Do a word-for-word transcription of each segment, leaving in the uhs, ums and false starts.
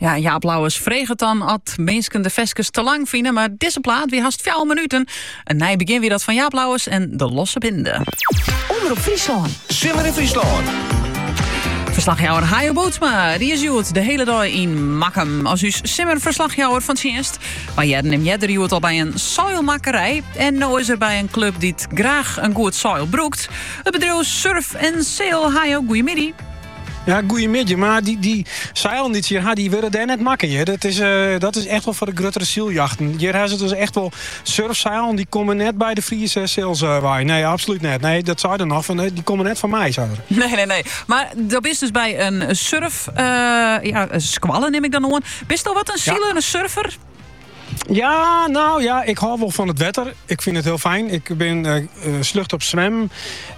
Ja, Jaap Lauwers vreeg het dan at mensen de veskes te lang vinden, maar deze plaat wie haast vier minuten. En nij begin weer dat van Jaap Lauwers en de losse binden. Omroep Friesland. Simmer in Friesland. Verslagjouwer Hajo Bootsma, die is joet de hele dag in Makkum. Als u simmer verslagjouwer van Sjenst. Maar jij neemt jij er al bij een soilmakkerij. En nu is er bij een club die het graag een goed soil broekt. Het bedrijf Surf en Sail. Hajo, goeiemiddag. Ja, goeiemiddag. Maar die, die zeilen die hier, die willen daar net makken. Je. Dat, is, uh, dat is echt wel voor de grotere zieljachten. Hier hebben ze dus echt wel surfzeilen. Die komen net bij de Friese sails uh, waar. Nee, absoluut net. Nee, dat zei er nog van. Die komen net van mij, zou er. Nee, nee, nee. Maar dat is dus bij een surf... Uh, ja, squallen neem ik dan nog. Bist je al wat een ziel, ja. Een surfer? Ja, nou ja, ik hou wel van het wetter. Ik vind het heel fijn. Ik ben uh, uh, slucht op zwem.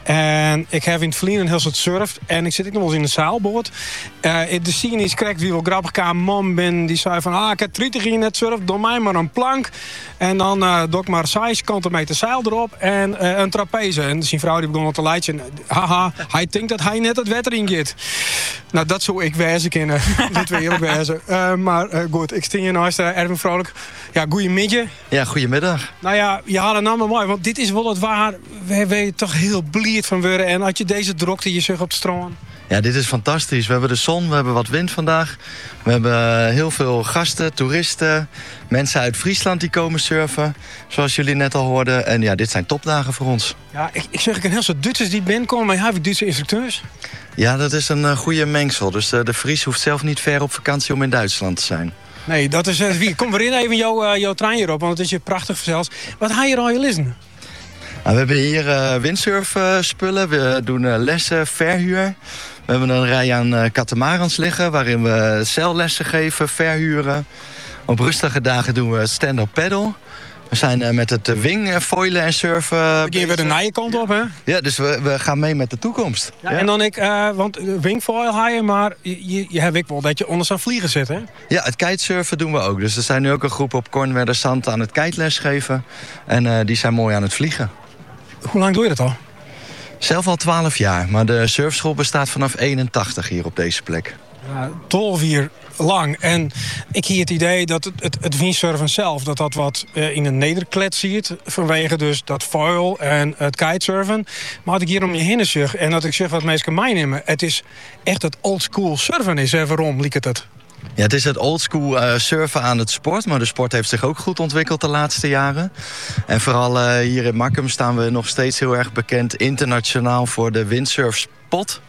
En ik heb in het verleden een heel soort surf. En ik zit ook nog wel eens in een zeilboot. Uh, de scene is correct wie wel grappig een man ben. Die zei van, ah, ik heb twintig in het surf. Doe mij maar een plank. En dan uh, doe ik maar zes kanten met de zeil erop. En uh, een trapeze. En zijn vrouw die begon al te leidje. Haha, hij denkt dat hij net het wetter ingaat. Nou, dat zou ik wezen kunnen. Dat wil eerlijk wezen. Uh, maar uh, goed, ik sting je naast uh, Erwin Vrolijk. Ja, goeiemiddag. Ja, goedemiddag. Nou ja, je had een naam mooi, want dit is wel het waar. Waar je toch heel blied van worden. En had je deze drokte je zich op het strand. Ja, dit is fantastisch. We hebben de zon, we hebben wat wind vandaag. We hebben heel veel gasten, toeristen, mensen uit Friesland die komen surfen. Zoals jullie net al hoorden. En ja, dit zijn topdagen voor ons. Ja, ik, ik zeg ik een heel soort Duitsers die binnenkomen, maar heb ik Duitse instructeurs? Ja, dat is een uh, goede mengsel. Dus uh, de Fries hoeft zelf niet ver op vakantie om in Duitsland te zijn. Nee, dat is het. Uh, Kom weer in even jouw, uh, jouw trein hierop, want het is je prachtig zelfs. Wat ga je er al je lezen? Nou, we hebben hier uh, windsurf uh, spullen. We doen uh, lessen, verhuur. We hebben een rij aan uh, katamarans liggen waarin we zeillessen geven, verhuren. Op rustige dagen doen we stand-up paddle. We zijn uh, met het uh, wing, uh, foilen en surfen. Uh, we gaan weer de nije kant op, hè? Ja, dus we, we gaan mee met de toekomst. Ja, ja. En dan ik, uh, want wingfoil ga je, maar je, je hebt ik wel dat je onder zo'n vliegen zit, hè? Ja, het kitesurfen doen we ook. Dus er zijn nu ook een groep op Kornwerder Zand aan het kiteles geven. En uh, die zijn mooi aan het vliegen. Hoe lang doe je dat al? Zelf al twaalf jaar, maar de surfschool bestaat vanaf eenentachtig hier op deze plek. Ja, twaalf jaar lang. En ik heb het idee dat het, het, het windsurfen zelf, dat dat wat uh, in een nederklet ziet. Vanwege dus dat foil en het kitesurfen. Maar als ik hier om je heen zeg en dat ik zeg wat mensen mij nemen. Het is echt het oldschool surfen is. En waarom liek het het? Ja, het is het oldschool uh, surfen aan het sport. Maar de sport heeft zich ook goed ontwikkeld de laatste jaren. En vooral uh, hier in Makkum staan we nog steeds heel erg bekend internationaal voor de windsurfspot.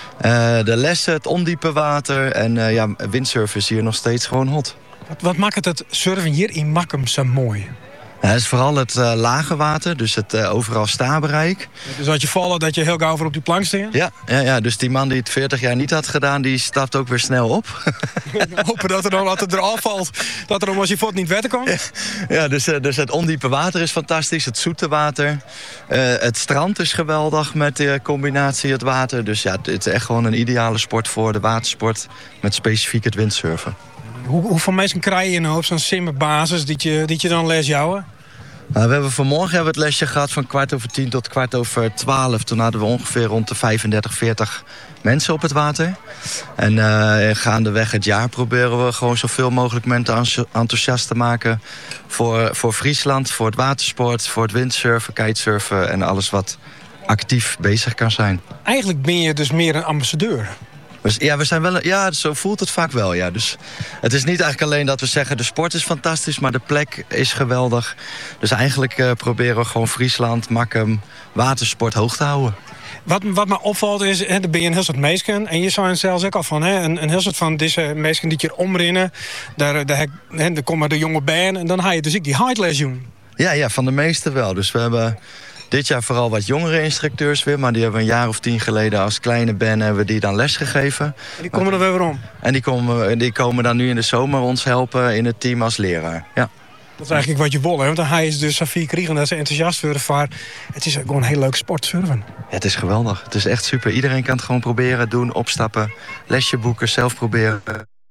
Uh, de lessen, het ondiepe water en uh, ja, windsurfen is hier nog steeds gewoon hot. Wat, wat maakt het, het surfen hier in Makkum zo mooi? Ja, het is vooral het uh, lage water, dus het uh, overal staarbereik. Dus als je vallen, dat je heel gauw voor op die plank staat? Ja, ja, ja, dus die man die het veertig jaar niet had gedaan, die stapt ook weer snel op. Hopen dat er dan, als het eraf valt, dat er dan als je voet niet wetten komt. Ja, ja dus, uh, dus het ondiepe water is fantastisch, het zoete water. Uh, het strand is geweldig met de combinatie het water. Dus ja, het is echt gewoon een ideale sport voor de watersport met specifiek het windsurfen. Hoe, hoeveel mensen krijg je nou op zo'n simmerbasis die je, die je dan les jouwen? Nou, we hebben vanmorgen hebben we het lesje gehad van kwart over tien tot kwart over twaalf. Toen hadden we ongeveer rond de vijfendertig, veertig mensen op het water. En uh, gaandeweg het jaar proberen we gewoon zoveel mogelijk mensen enthousiast te maken voor, voor Friesland, voor het watersport, voor het windsurfen, kitesurfen en alles wat actief bezig kan zijn. Eigenlijk ben je dus meer een ambassadeur. Dus ja, we zijn wel, ja, zo voelt het vaak wel. Ja. Dus het is niet eigenlijk alleen dat we zeggen de sport is fantastisch, maar de plek is geweldig. Dus eigenlijk uh, proberen we gewoon Friesland, Makkum, watersport hoog te houden. Wat, wat me opvalt is, hè, er ben je een heel soort meesken. En je zou er zelfs ook al van, hè, een, een heel soort van deze meesken die je omrennen. Daar, daar, hè, daar komen de jonge band en dan ga je dus ik die high doen. Ja, ja, van de meeste wel. Dus we hebben dit jaar vooral wat jongere instructeurs weer. Maar die hebben we een jaar of tien geleden als kleine band hebben we die dan lesgegeven. En die komen er weer weer om? En die komen, die komen dan nu in de zomer ons helpen in het team als leraar. Ja. Dat is eigenlijk wat je wil, hè? Want dan ga je dus Safie kriegen dat ze enthousiast worden voor. Het is gewoon een heel leuk sport, surfen. Ja, het is geweldig. Het is echt super. Iedereen kan het gewoon proberen, doen, opstappen, lesje boeken, zelf proberen.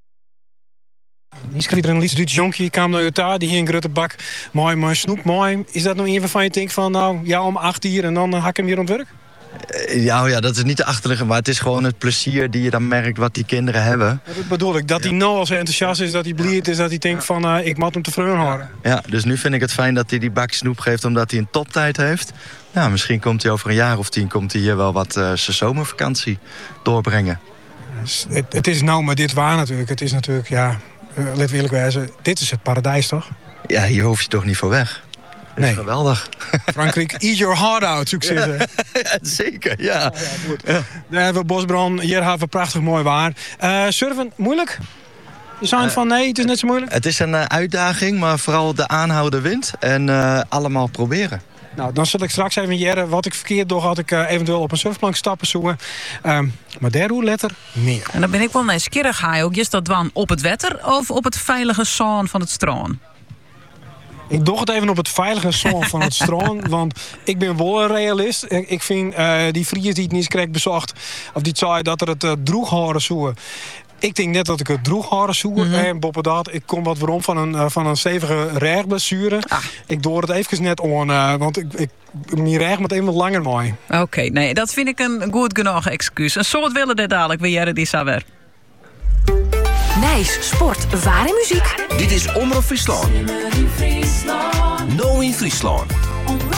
Hier schreef er een Duits jonkje, die kwam naar Utah, die hier een grote bak. Mooi, mooi snoep, mooi. Is dat nou een waarvan je denkt van, nou, ja, om acht uur en dan uh, hak ik hem hier aan het werk? Ja, ja, dat is niet de achterliggende, maar het is gewoon het plezier die je dan merkt wat die kinderen hebben. Ja, dat bedoel ik. Dat hij nou al zo enthousiast is, dat hij blierd is, dat hij denkt van uh, ik moet hem te vreun houden. Ja, dus nu vind ik het fijn dat hij die bak snoep geeft omdat hij een toptijd heeft. Nou, misschien komt hij over een jaar of tien komt hij hier wel wat uh, zijn zomervakantie doorbrengen. Dus het, het is nou maar dit waar natuurlijk. Het is natuurlijk, ja, uh, let eerlijk wezen, dit is het paradijs toch? Ja, hier hoef je toch niet voor weg. Dat is nee. geweldig. Frankrijk, eat your heart out, succes. Hè? Ja, zeker, ja. Oh, ja, goed. Ja. Daar hebben we Bosbrand, hier hebben we prachtig mooi waar. Uh, surfen, moeilijk? Je zijn uh, van nee, het is net zo moeilijk? Het is een uh, uitdaging, maar vooral de aanhouden wint. En uh, allemaal proberen. Nou, dan zal ik straks even jaren wat ik verkeerd doe, had ik uh, eventueel op een surfplank stappen zoeken. Um, maar daar hoe letter meer. En dan ben ik wel nieuwsgierig, ga je ook is dat dan op het wetter of op het veilige zon van het strand? Ik doe het even op het veilige zon van het strand, want ik ben wel een realist. Ik, ik vind uh, die Fries die het niet correct bezocht, of die zei dat er het uh, droeg houden zoeken. Ik denk net dat ik het droeg houden zoeken. Mm-hmm. En boppedat, ik kom wat waarom van een, uh, van een stevige reagblessure. Ah. Ik doe het even net on, uh, want ik, ik, mijn reag moet even wat langer mooi. Oké, okay, nee, dat vind ik een goed genoeg excuus. Een soort willen dit dadelijk weer die saber. Nijs, sport, waar en muziek. Dit is Omroep Friesland. No in Friesland.